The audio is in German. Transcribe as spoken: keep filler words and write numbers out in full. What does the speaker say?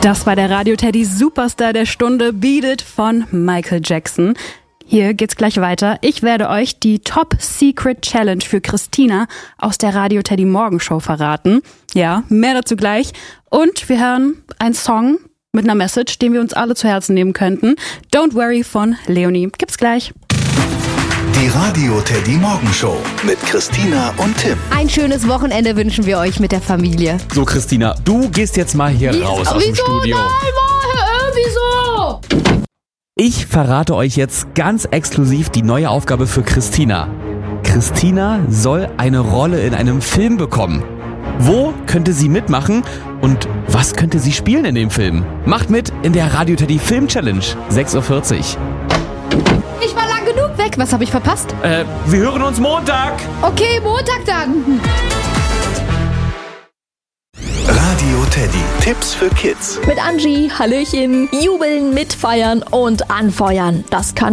Das war der Radio Teddy Superstar der Stunde, Beat It von Michael Jackson. Hier geht's gleich weiter. Ich werde euch die Top Secret Challenge für Christina aus der Radio Teddy Morgenshow verraten. Ja, mehr dazu gleich. Und wir hören einen Song mit einer Message, den wir uns alle zu Herzen nehmen könnten. Don't Worry von Leonie. Gibt's gleich. Die Radio Teddy Morgenshow mit Christina und Tim. Ein schönes Wochenende wünschen wir euch mit der Familie. So, Christina, du gehst jetzt mal hier Wie, raus aus wieso? dem Studio. Nein, wieso? Ich verrate euch jetzt ganz exklusiv die neue Aufgabe für Christina. Christina soll eine Rolle in einem Film bekommen. Wo könnte sie mitmachen und was könnte sie spielen in dem Film? Macht mit in der Radio Teddy Film Challenge, sechs Uhr vierzig. Ich war lang genug weg. Was habe ich verpasst? Äh, wir hören uns Montag. Okay, Montag dann. Radio Teddy, Tipps für Kids. Mit Angie, Hallöchen, jubeln, mitfeiern und anfeuern. Das kann